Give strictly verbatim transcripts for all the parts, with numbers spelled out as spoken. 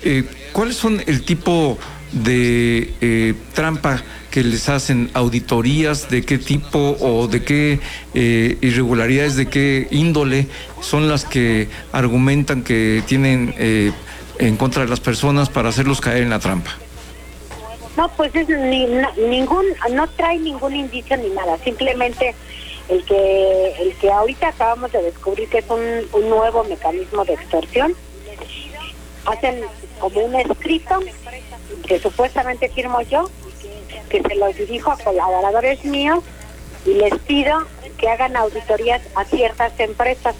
eh, ¿cuáles son el tipo de eh, trampa que les hacen? ¿Auditorías de qué tipo o de qué eh, irregularidades, de qué índole son las que argumentan que tienen eh, en contra de las personas para hacerlos caer en la trampa? No, pues es ni, no, ningún, no trae ningún indicio ni nada, simplemente el que el que ahorita acabamos de descubrir que es un, un nuevo mecanismo de extorsión. Hacen como un escrito que supuestamente firmo yo, que se los dirijo a colaboradores míos y les pido que hagan auditorías a ciertas empresas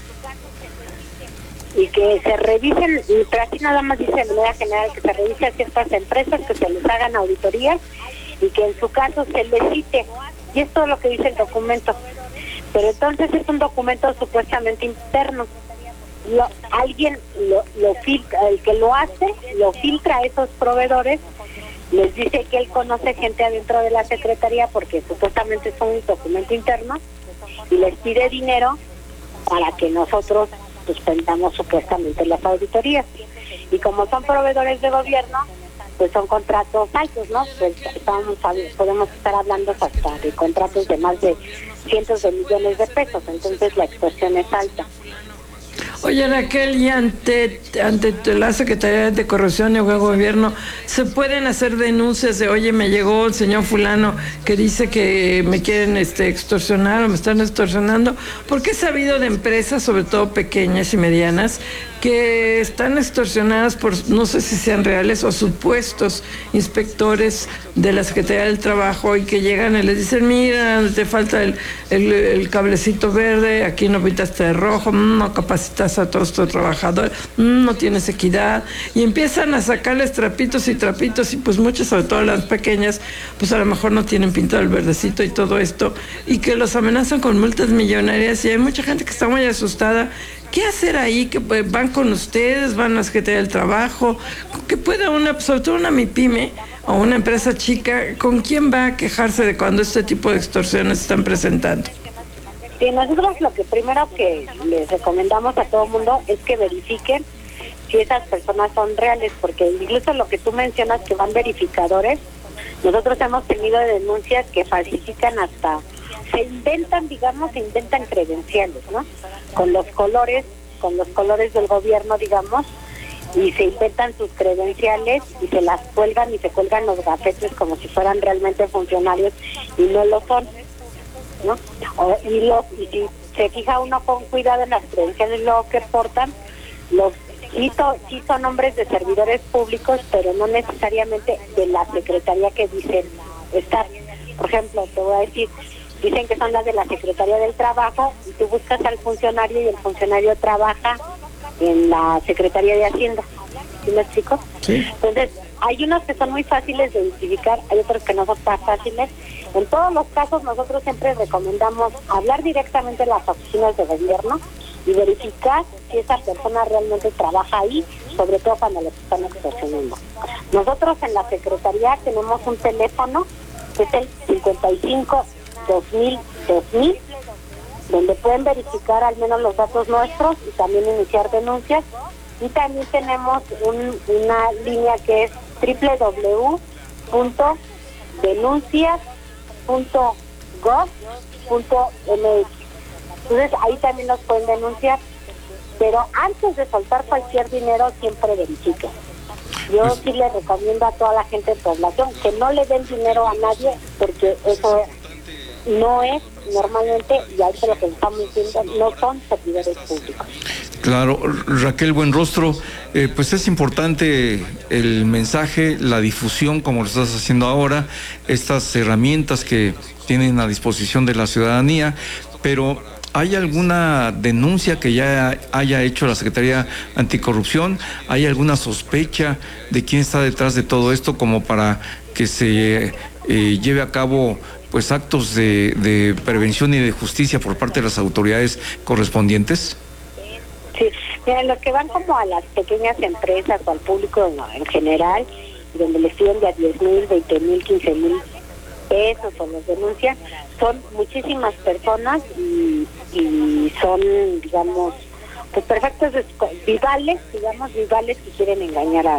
y que se revisen, y pero así nada más dice de manera general, que se revise a ciertas empresas, que se les hagan auditorías y que en su caso se les cite, y es todo lo que dice el documento. Pero entonces es un documento supuestamente interno. Lo, alguien lo, lo filtra, el que lo hace, lo filtra a esos proveedores, les dice que él conoce gente adentro de la secretaría porque supuestamente es un documento interno y les pide dinero para que nosotros suspendamos supuestamente las auditorías. Y como son proveedores de gobierno, pues son contratos altos, ¿no? Pues estamos, podemos estar hablando hasta de contratos de más de cientos de millones de pesos, entonces la extorsión es alta. Oye, Raquel, y ante, ante la Secretaría de Corrupción y Buen Gobierno, ¿se pueden hacer denuncias de, oye, me llegó el señor fulano que dice que me quieren este, extorsionar o me están extorsionando? Porque he sabido de empresas, sobre todo pequeñas y medianas, que están extorsionadas por, no sé si sean reales o supuestos inspectores de la Secretaría del Trabajo, y que llegan y les dicen, mira, te falta el, el, el cablecito verde, aquí no pintaste de rojo, no capacitas a todos tus trabajadores, no tienes equidad, y empiezan a sacarles trapitos y trapitos, y pues muchas, sobre todo las pequeñas, pues a lo mejor no tienen pintado el verdecito y todo esto, y que los amenazan con multas millonarias, y hay mucha gente que está muy asustada. ¿Qué hacer ahí? ¿Que van con ustedes? ¿Van a la Secretaría del Trabajo? ¿Que pueda una, sobre todo una MIPYME o una empresa chica, con quién va a quejarse de cuando este tipo de extorsiones se están presentando? Sí, nosotros lo que primero que les recomendamos a todo el mundo es que verifiquen si esas personas son reales, porque incluso lo que tú mencionas, que van verificadores, nosotros hemos tenido denuncias que falsifican hasta... se inventan, digamos, se inventan credenciales, ¿no? Con los colores, con los colores del gobierno, digamos, y se inventan sus credenciales y se las cuelgan y se cuelgan los gafetes como si fueran realmente funcionarios y no lo son, ¿no? O, y, los, y si se fija uno con cuidado en las credenciales luego que portan, los sí, to, sí son nombres de servidores públicos, pero no necesariamente de la secretaría que dicen estar. Por ejemplo, te voy a decir, dicen que son las de la Secretaría del Trabajo y tú buscas al funcionario y el funcionario trabaja en la Secretaría de Hacienda. ¿Sí me explico? Sí. Entonces, hay unos que son muy fáciles de identificar, hay otros que no son tan fáciles. En todos los casos nosotros siempre recomendamos hablar directamente a las oficinas de gobierno y verificar si esa persona realmente trabaja ahí, sobre todo cuando les están extorsionando. Nosotros en la Secretaría tenemos un teléfono que es el cincuenta y cinco dos mil dos mil, donde pueden verificar al menos los datos nuestros y también iniciar denuncias. Y también tenemos un, una línea que es doble u doble u doble u punto denuncias punto gov punto eme equis. Entonces ahí también nos pueden denunciar, pero antes de soltar cualquier dinero siempre verifiquen. Yo pues, sí les recomiendo a toda la gente de población que no le den dinero a nadie, porque eso no es normalmente, y ahí lo que estamos diciendo, no son servidores públicos. Claro, Raquel Buenrostro, eh, pues es importante el mensaje, la difusión, como lo estás haciendo ahora, estas herramientas que tienen a disposición de la ciudadanía, pero ¿hay alguna denuncia que ya haya hecho la Secretaría Anticorrupción? ¿Hay alguna sospecha de quién está detrás de todo esto como para que se eh, lleve a cabo pues actos de, de prevención y de justicia por parte de las autoridades correspondientes? Sí, mira, los que van como a las pequeñas empresas o al público no, en general, donde les piden de a diez mil, veinte mil, quince mil pesos o los denuncian, son muchísimas personas y, y son, digamos, pues perfectos vivales, digamos, vivales que quieren engañar a